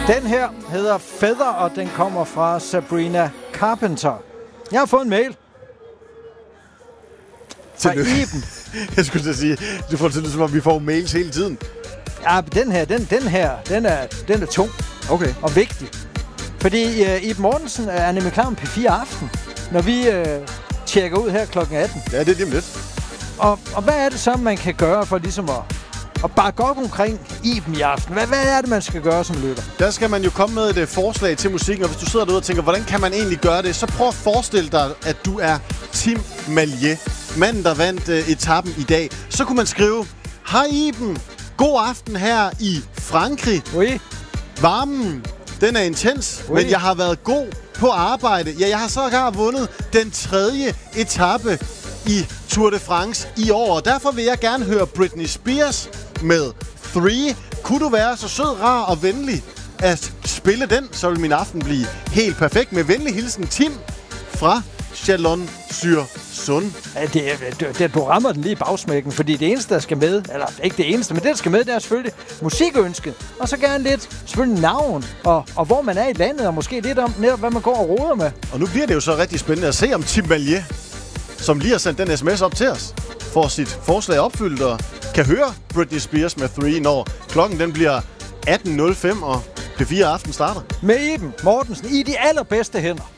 Den her hedder Feather, og den kommer fra Sabrina Carpenter. Jeg har fået en mail fra Iben. Jeg skulle til at sige, du får det til, som om vi får mails hele tiden. Ja, den er tung. Okay. Og vigtig. Fordi Iben Mortensen er nemlig klar om P4 Aften, når vi tjekker ud her kl. 18. Ja, det er lige lidt. Og hvad er det så, man kan gøre for ligesom at bakke op omkring Iben i aften? Hvad er det, man skal gøre som lytter? Der skal man jo komme med et forslag til musikken, og hvis du sidder derude og tænker, hvordan kan man egentlig gøre det, så prøv at forestille dig, at du er Tim Malier, manden, der vandt etappen i dag. Så kunne man skrive, hej Iben, god aften her i Frankrig. Oui. Varmen, den er intens, men jeg har været god på arbejde. Ja, jeg har sågar vundet den 3. etape i Tour de France i år. Og derfor vil jeg gerne høre Britney Spears med 3. Kunne du være så sød, rar og venlig at spille den, så vil min aften blive helt perfekt. Med venlig hilsen Tim fra Chalon-sur-Saône. Ja, du rammer den lige i bagsmækken, fordi det eneste, der skal med, eller ikke det eneste, men det, der skal med, det er selvfølgelig musikønsket. Og så gerne lidt selvfølgelig navn, og hvor man er i landet, og måske lidt om netop, hvad man går og roder med. Og nu bliver det jo så rigtig spændende at se, om Tim Malier, som lige har sendt den sms op til os, får sit forslag opfyldt og kan høre Britney Spears med 3, når klokken den bliver 18.05, og P4 Aften starter. Med Iben Mortensen i de allerbedste hænder.